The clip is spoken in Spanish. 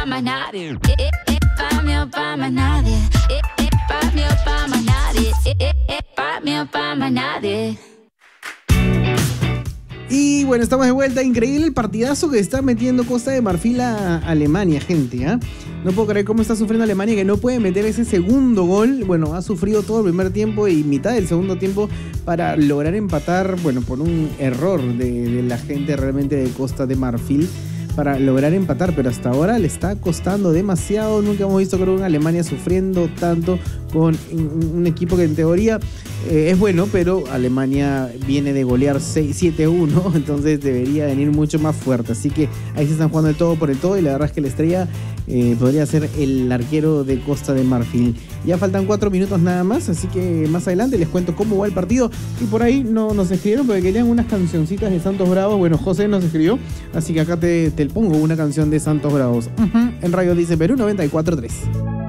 más nadie. Pa' mí o pa' más nadie. Pa' mí o pa' más nadie. Pa' mí o pa' más nadie. Y bueno, estamos de vuelta. Increíble el partidazo que está metiendo Costa de Marfil a Alemania, gente, ¿eh? No puedo creer cómo está sufriendo Alemania, que no puede meter ese segundo gol. Bueno, ha sufrido todo el primer tiempo y mitad del segundo tiempo para lograr empatar, bueno, por un error de la gente realmente de Costa de Marfil, para lograr empatar, pero hasta ahora le está costando demasiado. Nunca hemos visto, creo, una Alemania sufriendo tanto con un equipo que en teoría es bueno, pero Alemania viene de golear 7-1, entonces debería venir mucho más fuerte. Así que ahí se están jugando el todo por el todo y la verdad es que la estrella podría ser el arquero de Costa de Marfil. Ya faltan 4 minutos nada más, así que más adelante les cuento cómo va el partido. Y por ahí no nos escribieron porque querían unas cancioncitas de Santos Bravos. Bueno, José nos escribió, así que acá te pongo una canción de Santos Bravos. En Radio Dice Perú 94.3.